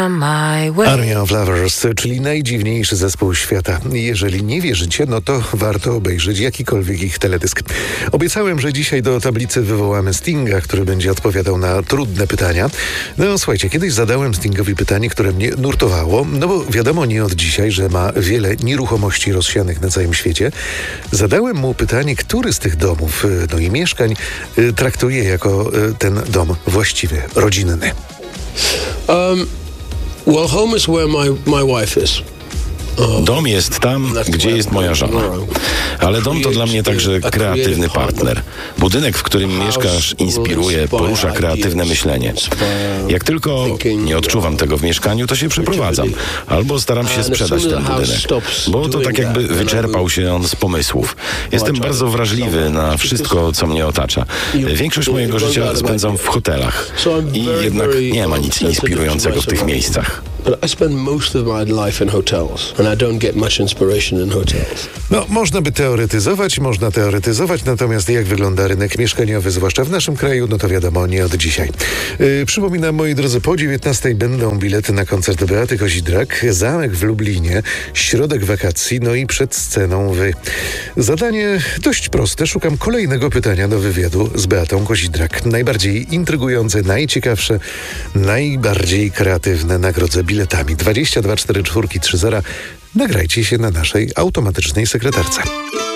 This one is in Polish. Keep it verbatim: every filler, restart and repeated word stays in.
Army of Lovers, czyli najdziwniejszy zespół świata. Jeżeli nie wierzycie, no to warto obejrzeć jakikolwiek ich teledysk. Obiecałem, że dzisiaj do tablicy wywołamy Stinga, który będzie odpowiadał na trudne pytania. No słuchajcie, kiedyś zadałem Stingowi pytanie, które mnie nurtowało, no bo wiadomo nie od dzisiaj, że ma wiele nieruchomości rozsianych na całym świecie. Zadałem mu pytanie, który z tych domów, no i mieszkań traktuje jako ten dom właściwy, rodzinny. Um, well, home is where my, my wife is. Dom jest tam, gdzie jest moja żona. Ale dom to dla mnie także kreatywny partner. Budynek, w którym mieszkasz, inspiruje, porusza kreatywne myślenie. Jak tylko nie odczuwam tego w mieszkaniu, to się przeprowadzam. Albo staram się sprzedać ten budynek. Bo to tak jakby wyczerpał się on z pomysłów. Jestem bardzo wrażliwy na wszystko, co mnie otacza. Większość mojego życia spędzam w hotelach. I jednak nie ma nic inspirującego w tych miejscach. But I spend most of my life in hotels, and I don't get much inspiration in hotels. No, można by teoretyzować, można teoretyzować, natomiast jak wygląda rynek mieszkaniowy, zwłaszcza w naszym kraju, no to wiadomo, nie od dzisiaj. Yy, przypominam, moi drodzy, po dziewiętnastej będą bilety na koncert Beaty Kozidrak, zamek w Lublinie, środek wakacji, no i przed sceną wy. Zadanie dość proste, szukam kolejnego pytania do wywiadu z Beatą Kozidrak. Najbardziej intrygujące, najciekawsze, najbardziej kreatywne nagrodzę biletami. dwadzieścia dwa czterdzieści cztery trzy zero. Nagrajcie się na naszej automatycznej sekretarce.